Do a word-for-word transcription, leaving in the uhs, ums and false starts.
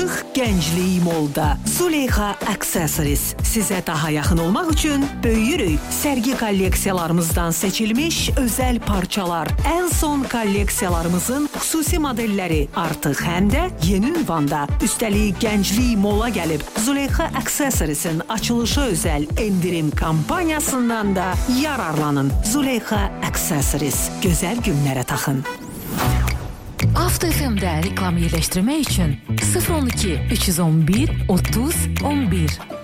artıq Gənclik Molda. Zuleyxa Accessories sizə daha yaxın olmaq üçün böyüyürük. Sərgi kolleksiyalarımızdan seçilmiş özəl parçalar, ən son kolleksiyalarımızın xüsusi modelləri artıq həm də yeni ünvanda. Üstəlik Gənclik Mola gəlib Zuleyxa Accessories'in açılışı özəl endirim kampaniyasından da yararlanın. Zuleyxa Accessories. Gözəl günlərə taxın. Avto F M'də reklam yerləşdirmək üçün sıfır on iki üç yüz on bir otuz on bir